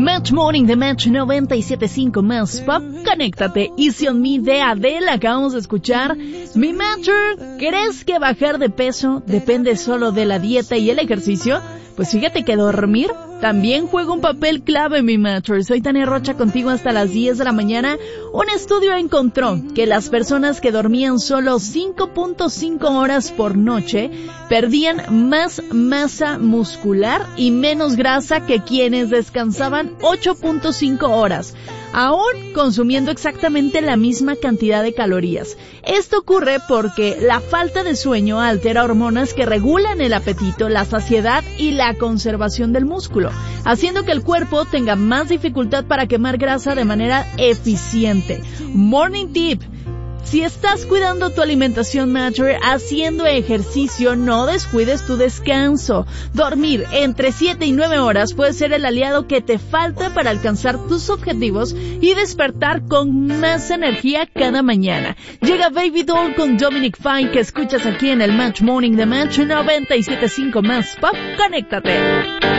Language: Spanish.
Match Morning de Match 97.5 más Pop, conéctate. Easy on Me de Adele, acabamos de escuchar. Mi Matcher, ¿crees que bajar de peso depende solo de la dieta y el ejercicio? Pues fíjate que dormir también juega un papel clave, mi Matcher. Soy Tania Rocha contigo hasta las 10 de la mañana. Un estudio encontró que las personas que dormían solo 5.5 horas por noche perdían más masa muscular y menos grasa que quienes descansaban 8.5 horas, aún consumiendo exactamente la misma cantidad de calorías. Esto ocurre porque la falta de sueño altera hormonas que regulan el apetito, la saciedad y la conservación del músculo, haciendo que el cuerpo tenga más dificultad para quemar grasa de manera eficiente. Morning tip: si estás cuidando tu alimentación, Matcher, haciendo ejercicio, no descuides tu descanso. Dormir entre 7 y 9 horas puede ser el aliado que te falta para alcanzar tus objetivos y despertar con más energía cada mañana. Llega Baby Doll con Dominic Fike, que escuchas aquí en el Match Morning de Match 97.5 más Pop. Conéctate.